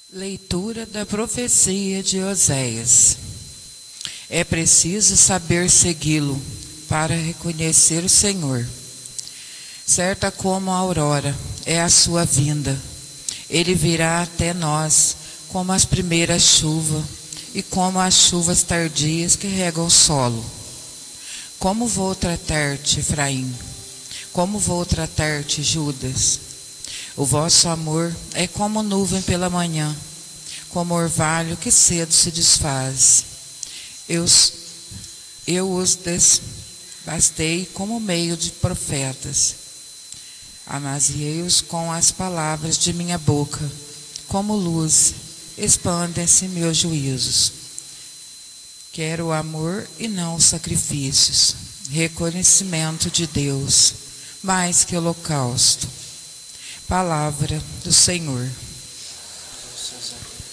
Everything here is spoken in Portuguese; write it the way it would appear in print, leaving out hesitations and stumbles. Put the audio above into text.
Leitura da profecia de Oséias. É preciso saber segui-lo para reconhecer o Senhor. Certa como a aurora é a sua vinda. Ele virá até nós como as primeiras chuvas e como as chuvas tardias que regam o solo. Como vou tratar-te, Efraim? Como vou tratar-te, Judas? O vosso amor é como nuvem pela manhã, como orvalho que cedo se desfaz. Eu os desbastei como meio de profetas. Amaziei-os com as palavras de minha boca. Como luz, expandem-se meus juízos. Quero o amor e não os sacrifícios. Reconhecimento de Deus, mais que holocausto. Palavra do Senhor.